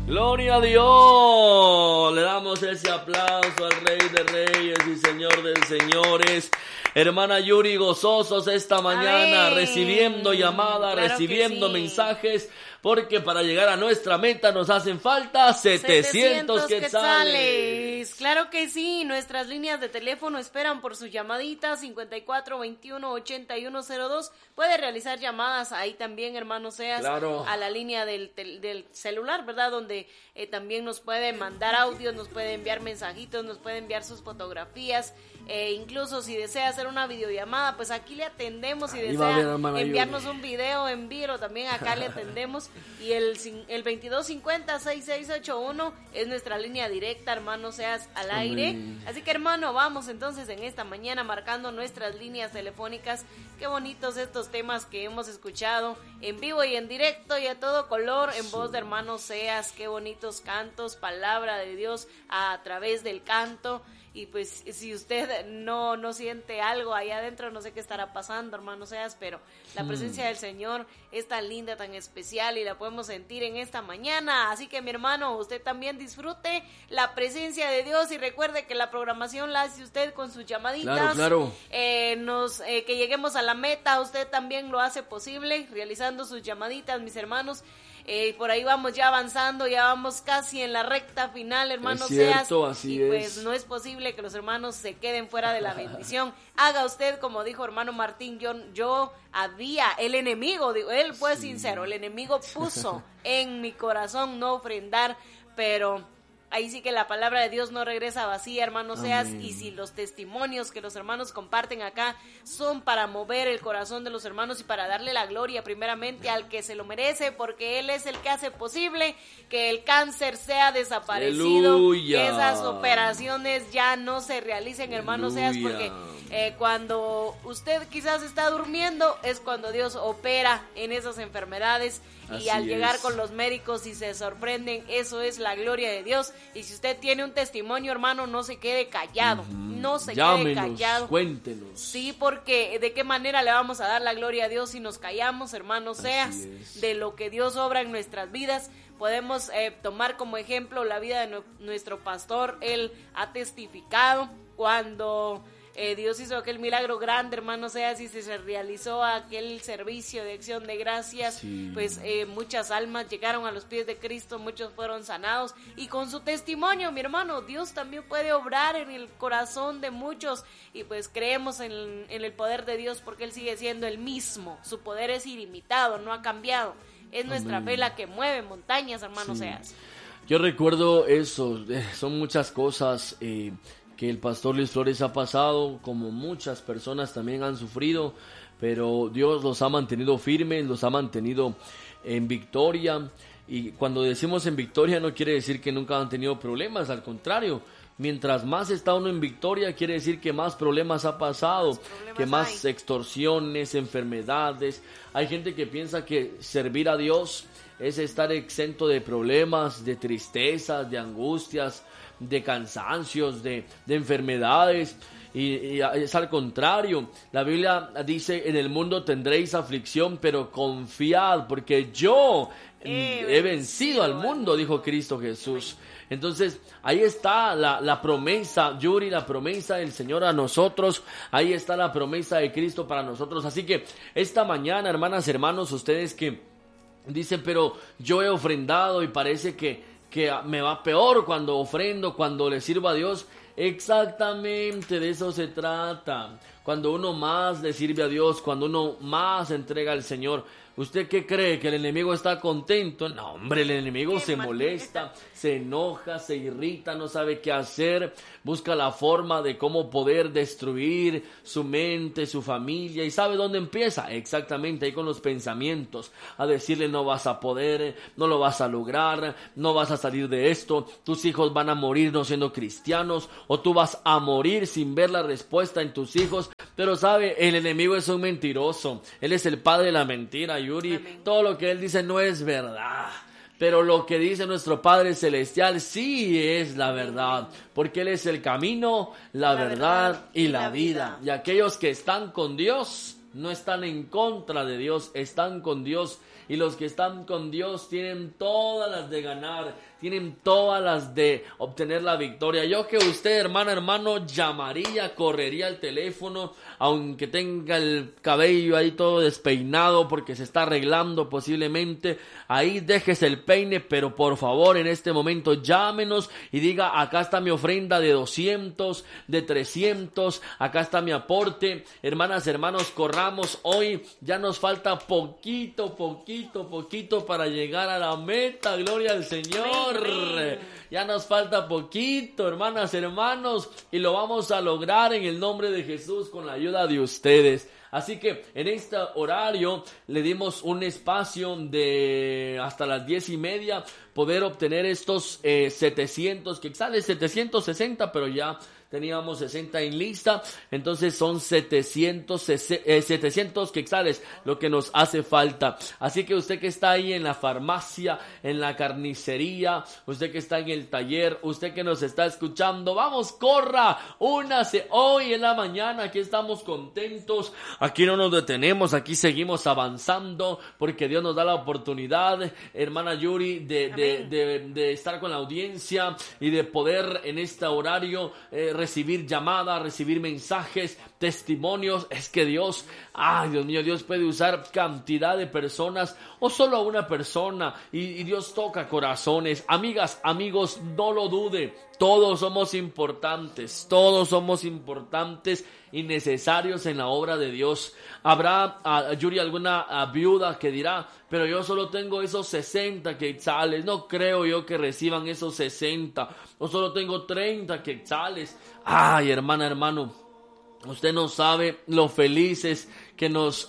Gloria a Dios. Le damos ese aplauso al Rey de Reyes y Señor de Señores. Hermana Yuri, gozosos esta mañana, Amén. Recibiendo llamadas, Claro recibiendo que sí. mensajes, porque para llegar a nuestra meta nos hacen falta 700 quetzales. Claro que sí, nuestras líneas de teléfono esperan por su llamadita, 5421-8102. Puede realizar llamadas ahí también, hermano Seas, Claro. a la línea del celular, ¿verdad? Donde también nos puede mandar audios, nos puede enviar mensajitos, nos puede enviar sus fotografías. Incluso si desea hacer una videollamada, pues aquí le atendemos. Si Ahí va a ver, desea hermana enviarnos Yuri. un video en vivo, también acá le atendemos. Y el 2250-6681 es nuestra línea directa, hermano Seas, al aire. Amén. Así que, hermano, vamos entonces en esta mañana marcando nuestras líneas telefónicas. Qué bonitos estos temas que hemos escuchado en vivo y en directo y a todo color en voz de hermano Seas. Qué bonitos cantos, palabra de Dios a través del canto. Y pues si usted no siente algo ahí adentro, no sé qué estará pasando, hermano Seas, pero la presencia del Señor es tan linda, tan especial y la podemos sentir en esta mañana. Así que, mi hermano, usted también disfrute la presencia de Dios y recuerde que la programación la hace usted con sus llamaditas. Claro. Que lleguemos a la meta, usted también lo hace posible realizando sus llamaditas, mis hermanos. Por ahí vamos ya avanzando, ya vamos casi en la recta final, hermano Es cierto, Seas, así y pues es. no es posible que los hermanos se queden fuera de la bendición. Haga usted como dijo hermano Martín, el enemigo, digo, él fue sincero, el enemigo puso en mi corazón no ofrendar, pero ahí sí que la palabra de Dios no regresa vacía, hermano Seas, y si los testimonios que los hermanos comparten acá son para mover el corazón de los hermanos y para darle la gloria primeramente al que se lo merece, porque Él es el que hace posible que el cáncer sea desaparecido, Aleluya. que esas operaciones ya no se realicen, hermano Seas, Aleluya. porque cuando usted quizás está durmiendo es cuando Dios opera en esas enfermedades. Y Así al llegar es. con los médicos y se sorprenden, eso es la gloria de Dios. Y si usted tiene un testimonio, hermano, no se quede callado, no se quede Llámenos, callado. cuéntenos. Sí, porque de qué manera le vamos a dar la gloria a Dios si nos callamos, hermano Seas, es. de lo que Dios obra en nuestras vidas. Podemos tomar como ejemplo la vida de nuestro pastor. Él ha testificado cuando Dios hizo aquel milagro grande, hermano Seas, y se realizó aquel servicio de acción de gracias. Sí. Pues muchas almas llegaron a los pies de Cristo, muchos fueron sanados, y con su testimonio, mi hermano, Dios también puede obrar en el corazón de muchos, y pues creemos en el poder de Dios, porque Él sigue siendo el mismo. Su poder es ilimitado, no ha cambiado. Es nuestra Amén. fe la que mueve montañas, hermano Sí. Seas. Yo recuerdo eso, son muchas cosas que el pastor Luis Flores ha pasado, como muchas personas también han sufrido, pero Dios los ha mantenido firmes, los ha mantenido en victoria. Y cuando decimos en victoria no quiere decir que nunca han tenido problemas, al contrario. Mientras más está uno en victoria, quiere decir que más problemas ha pasado, que más hay. extorsiones, enfermedades. Hay gente que piensa que servir a Dios es estar exento de problemas, de tristezas, de angustias, de cansancios, de enfermedades. Y es al contrario. La Biblia dice: en el mundo tendréis aflicción, pero confiad, porque yo he vencido al mundo, dijo Cristo Jesús. Entonces, ahí está la promesa, Yuri, la promesa del Señor a nosotros. Ahí está la promesa de Cristo para nosotros. Así que esta mañana, hermanas, hermanos, ustedes que dicen: pero yo he ofrendado y parece que me va peor cuando ofrendo, cuando le sirvo a Dios. Exactamente de eso se trata. Cuando uno más le sirve a Dios, cuando uno más entrega al Señor, ¿usted qué cree? ¿Que el enemigo está contento? No, hombre, el enemigo se molesta, se enoja, se irrita, no sabe qué hacer, busca la forma de cómo poder destruir su mente, su familia. ¿Y sabe dónde empieza? Exactamente ahí con los pensamientos, a decirle: no vas a poder, no lo vas a lograr, no vas a salir de esto, tus hijos van a morir no siendo cristianos, o tú vas a morir sin ver la respuesta en tus hijos. Pero sabe, el enemigo es un mentiroso, él es el padre de la mentira, Yuri. Amén. Todo lo que él dice no es verdad, pero lo que dice nuestro Padre Celestial sí es la verdad, porque Él es el camino, la verdad y la vida. Y aquellos que están con Dios no están en contra de Dios, están con Dios. Y los que están con Dios tienen todas las de ganar, tienen todas las de obtener la victoria. Yo que usted, hermano, llamaría, correría al teléfono, aunque tenga el cabello ahí todo despeinado porque se está arreglando posiblemente. Ahí déjese el peine, pero por favor en este momento llámenos y diga: acá está mi ofrenda de 200, de 300, acá está mi aporte. Hermanas, hermanos, corramos hoy, ya nos falta poquito para llegar a la meta, gloria al Señor. Ya nos falta poquito, hermanas, hermanos, y lo vamos a lograr en el nombre de Jesús con la ayuda de ustedes. Así que en este horario le dimos un espacio de hasta las 10:30 poder obtener estos 700 quetzales, 760, pero ya teníamos 60 en lista, entonces son 700 quetzales lo que nos hace falta. Así que usted que está ahí en la farmacia, en la carnicería, usted que está en el taller, usted que nos está escuchando, vamos, corra, únase hoy en la mañana. Aquí estamos contentos, aquí no nos detenemos, aquí seguimos avanzando porque Dios nos da la oportunidad, hermana Yuri, de estar con la audiencia y de poder en este horario recibir llamadas, recibir mensajes, testimonios. Es que Dios, Dios mío, Dios puede usar cantidad de personas o solo una persona y Dios toca corazones. Amigas, amigos, no lo dude, todos somos importantes y necesarios en la obra de Dios. Habrá, Yuri, alguna viuda que dirá: pero yo solo tengo esos 60 quetzales, no creo yo que reciban esos 60, o solo tengo 30 quetzales. Ay, hermana, hermano, usted no sabe lo felices que nos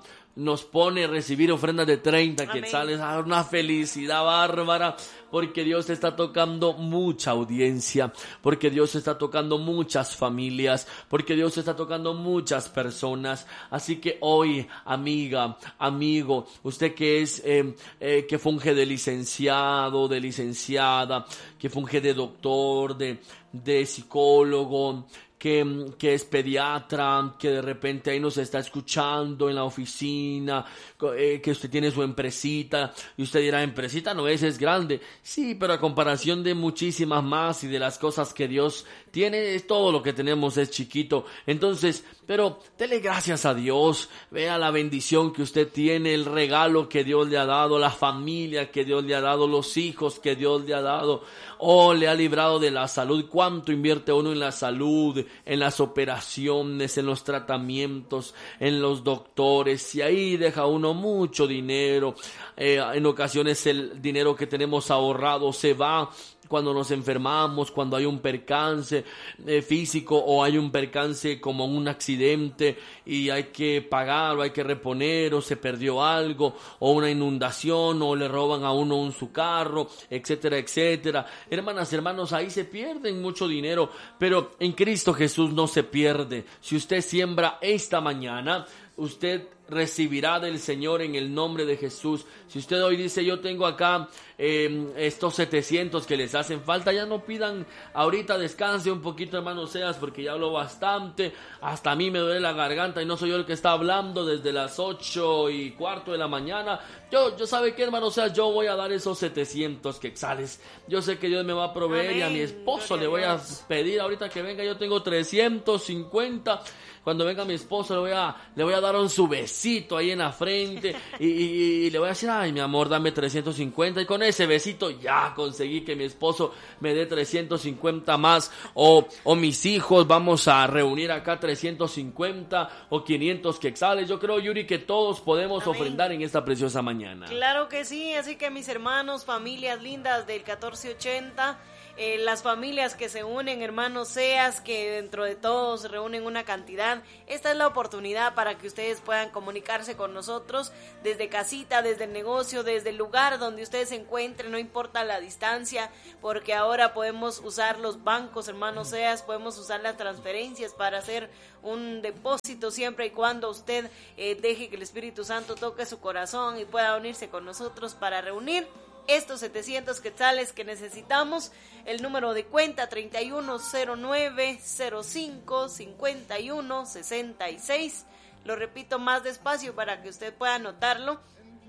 pone recibir ofrendas de 30 quetzales. Una felicidad bárbara, porque Dios está tocando mucha audiencia, porque Dios está tocando muchas familias, porque Dios está tocando muchas personas. Así que hoy, amiga, amigo, usted que es que funge de licenciado, de licenciada, que funge de doctor, de psicólogo, que es pediatra, que de repente ahí nos está escuchando en la oficina, que usted tiene su empresita, y usted dirá: empresita no es grande. Sí, pero a comparación de muchísimas más y de las cosas que Dios tiene, todo lo que tenemos es chiquito. Entonces, pero dele gracias a Dios, vea la bendición que usted tiene, el regalo que Dios le ha dado, la familia que Dios le ha dado, los hijos que Dios le ha dado. Le ha librado de la salud. ¿Cuánto invierte uno en la salud, en las operaciones, en los tratamientos, en los doctores? Y ahí deja uno mucho dinero. En ocasiones el dinero que tenemos ahorrado se va cuando nos enfermamos, cuando hay un percance físico o hay un percance como un accidente y hay que pagar o hay que reponer, o se perdió algo, o una inundación, o le roban a uno su carro, etcétera, etcétera. Hermanas, hermanos, ahí se pierden mucho dinero, pero en Cristo Jesús no se pierde. Si usted siembra esta mañana, usted recibirá del Señor en el nombre de Jesús. Si usted hoy dice: yo tengo acá estos 700 que les hacen falta, ya no pidan ahorita, descanse un poquito, hermano Seas, porque ya hablo bastante, hasta a mí me duele la garganta y no soy yo el que está hablando desde las 8:15 de la mañana. Yo sabe qué, hermano Seas, yo voy a dar esos 700 quetzales. Yo sé que Dios me va a proveer. Amén. Y a mi esposo le voy a pedir ahorita que venga. Yo tengo 350. Cuando venga mi esposo le voy a dar su besito ahí en la frente y le voy a decir: ay, mi amor, dame 350, y con ese besito ya conseguí que mi esposo me dé 350 más, o mis hijos, vamos a reunir acá 350 o 500 quetzales. Yo creo, Yuri, que todos podemos ofrendar en esta preciosa mañana. Claro que sí, así que mis hermanos, familias lindas del 1480, las familias que se unen, hermanos Seas, que dentro de todos reúnen una cantidad, esta es la oportunidad para que ustedes puedan comunicarse con nosotros desde casita, desde el negocio, desde el lugar donde ustedes se encuentren, no importa la distancia, porque ahora podemos usar los bancos, hermanos Seas, podemos usar las transferencias para hacer un depósito, siempre y cuando usted deje que el Espíritu Santo toque su corazón y pueda unirse con nosotros para reunir estos 700 quetzales que necesitamos. El número de cuenta 3109055166, Lo repito más despacio para que usted pueda anotarlo.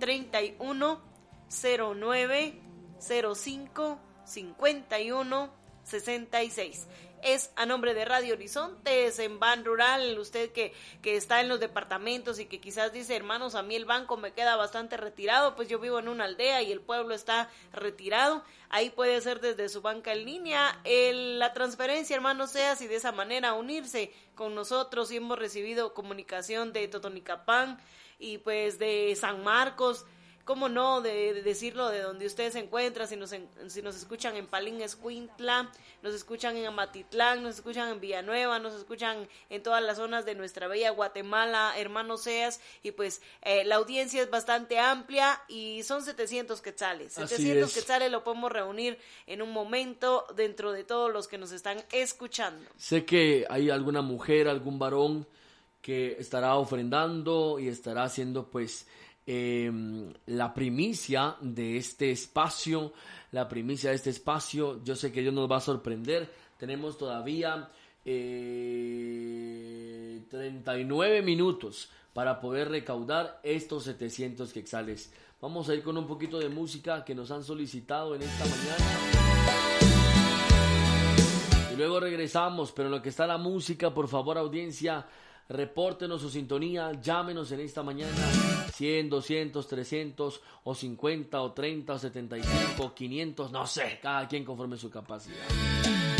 3109055166. Es a nombre de Radio Horizontes en Ban Rural. Usted que está en los departamentos y que quizás dice, hermanos, a mí el banco me queda bastante retirado, pues yo vivo en una aldea y el pueblo está retirado. Ahí puede ser desde su banca en línea la transferencia, hermanos Seas, y de esa manera unirse con nosotros. Y hemos recibido comunicación de Totonicapán y pues de San Marcos. ¿Cómo no de decirlo de donde usted se encuentra? Si nos escuchan en Palín Escuintla, nos escuchan en Amatitlán, nos escuchan en Villanueva, nos escuchan en todas las zonas de nuestra bella Guatemala, hermanos Seas, y pues la audiencia es bastante amplia y son 700 quetzales. 700 quetzales lo podemos reunir en un momento dentro de todos los que nos están escuchando. Sé que hay alguna mujer, algún varón que estará ofrendando y estará haciendo pues la primicia de este espacio, yo sé que Dios nos va a sorprender. Tenemos todavía 39 minutos para poder recaudar estos 700 quetzales. Vamos a ir con un poquito de música que nos han solicitado en esta mañana y luego regresamos, pero en lo que está la música, por favor, audiencia, repórtenos su sintonía, llámenos en esta mañana 100, 200, 300 o 50 o 30 o 75 o 500, no sé, cada quien conforme su capacidad.